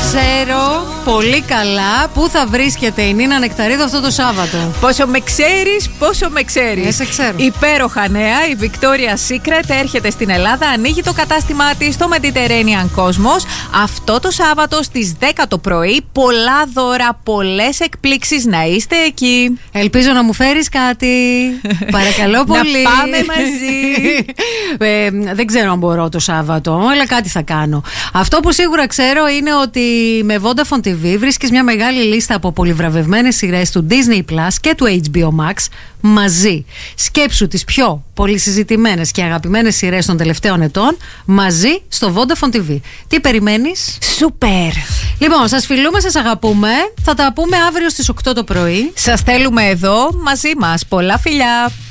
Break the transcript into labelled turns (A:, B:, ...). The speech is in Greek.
A: Ξέρω πολύ καλά πού θα βρίσκεται η Νίνα Νεκταρίδου αυτό το Σάββατο.
B: Πόσο με ξέρεις.
A: Σε ξέρω.
B: Υπέροχα νέα. Η Victoria's Secret έρχεται στην Ελλάδα. Ανοίγει το κατάστημά της στο Mediterranean Cosmos αυτό το Σάββατο στις 10 το πρωί. Πολλά δώρα, πολλές εκπλήξεις. Να είστε εκεί.
A: Ελπίζω να μου φέρεις κάτι. Παρακαλώ πολύ.
B: Να πάμε μαζί.
A: Δεν ξέρω αν μπορώ το Σάββατο, αλλά κάτι θα κάνω. Αυτό που σίγουρα ξέρω είναι ότι με Vodafone TV βρίσκεις μια μεγάλη λίστα από πολυβραβευμένες σειρές του Disney Plus και του HBO Max μαζί. Σκέψου τις πιο πολυσυζητημένες και αγαπημένες σειρές των τελευταίων ετών μαζί στο Vodafone TV. Τι περιμένεις?
B: Σούπερ.
A: Λοιπόν, σας φιλούμε, σας αγαπούμε. Θα τα πούμε αύριο στις 8 το πρωί.
B: Σας θέλουμε εδώ μαζί μας. Πολλά φιλιά.